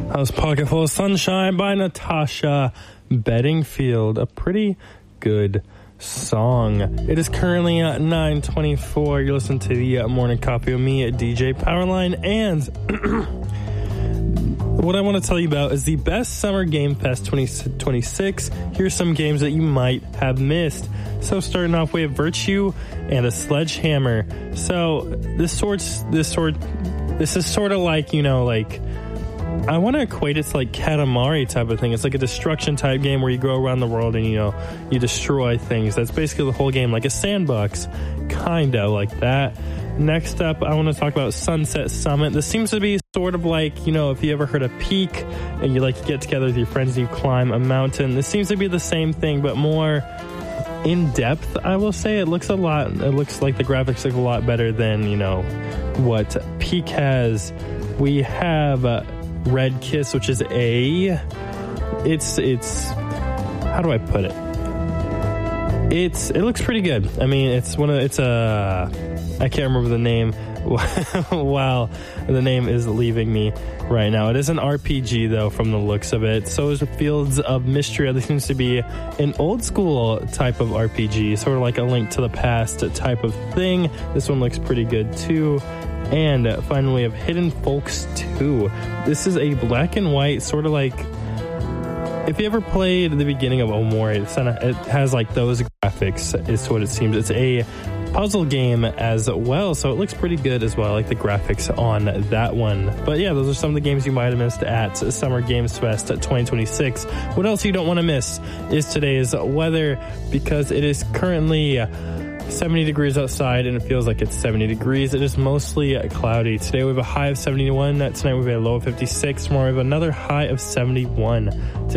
That was Pocket Full of Sunshine by Natasha Bedingfield. A pretty good song. It is currently at 9:24. You're listening to the Morning Coffee with me at DJ Powerline. And what I want to tell you about is the Best Summer Game Fest 2026. Here's some games that you might have missed. So starting off, we have Virtue and a Sledgehammer. So this is sort of like, I want to equate it to like Katamari type of thing. It's like a destruction type game where you go around the world and, you destroy things. That's basically the whole game, like a sandbox, kind of like that. Next up, I want to talk about Sunset Summit. This seems to be sort of like, if you ever heard of Peak and you get together with your friends and you climb a mountain. This seems to be the same thing, but more in depth, I will say. It looks like the graphics look a lot better than, what Peak has. We have Red Kiss, which is it's how do I put it? It looks pretty good. I mean, I can't remember the name. Wow, the name is leaving me right now. It is an RPG though, from the looks of it. So is Fields of Mystery. This seems to be an old school type of RPG, sort of like a Link to the Past type of thing. This one looks pretty good too. And finally, we have Hidden Folks 2. This is a black and white, sort of like, if you ever played the beginning of Omori, it has like those graphics, is what it seems. It's a puzzle game as well, so it looks pretty good as well. I like the graphics on that one. But yeah, those are some of the games you might have missed at Summer Games Fest 2026. What else you don't want to miss is today's weather, because it is currently 70 degrees outside and it feels like it's 70 degrees. It is mostly cloudy. Today we have a high of 71. Tonight we have a low of 56. Tomorrow we have another high of 71.